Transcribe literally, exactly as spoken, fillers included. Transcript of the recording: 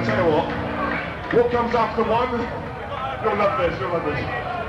I tell you what, what comes after one? You'll love this, you'll love this.